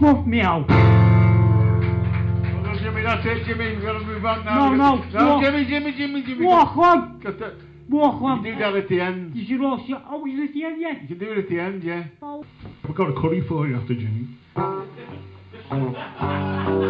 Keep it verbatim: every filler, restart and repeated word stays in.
woof, meow. Oh, Jimmy, that's it, Jimmy. We've got to move on now. No, no, No, walk. Jimmy, Jimmy, Jimmy, Jimmy. Walk on. Got that. Walk You on. can do that at the end. You should also... Oh, is it at the end yet? You can do it at the end, yeah. Oh. We've got a curry for you after Jimmy.